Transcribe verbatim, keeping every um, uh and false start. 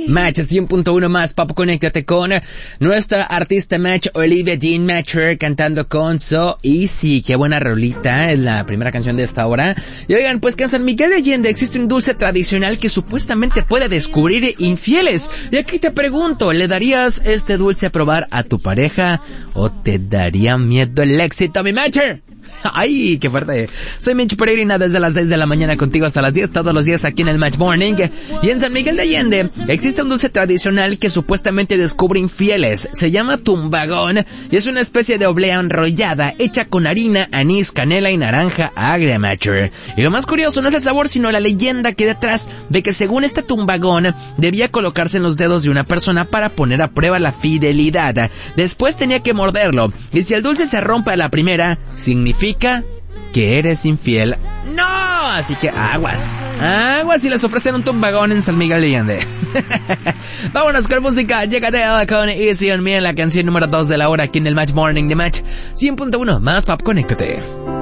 Match cien punto uno más Pop, conéctate con nuestra artista Match, Olivia Jean Matcher, cantando con So Easy. Qué buena rolita, es la primera canción de esta hora. Y oigan, pues que en San Miguel de Allende existe un dulce tradicional que supuestamente puede descubrir infieles. Y aquí te pregunto, ¿le darías este dulce a probar a tu pareja o te daría miedo el éxito, mi Matcher? Ay, qué fuerte. Soy Mitch Peregrina desde las seis de la mañana contigo hasta las diez todos los días aquí en el Match Morning. Y en San Miguel de Allende existe un dulce tradicional que supuestamente descubre infieles. Se llama tumbagón y es una especie de oblea enrollada hecha con harina, anís, canela y naranja agria, Matcher. Y lo más curioso no es el sabor, sino la leyenda que hay detrás de que según este tumbagón debía colocarse en los dedos de una persona para poner a prueba la fidelidad. Después tenía que morderlo y si el dulce se rompe a la primera, significa que eres infiel. ¡No! Así que aguas. Aguas si les ofrecen un tumbagón en San Miguel de Allende. Vámonos con música. Llegate con Easy on Me en la canción número dos de la hora aquí en el Match Morning de Match cien punto uno más Pop, conéctate.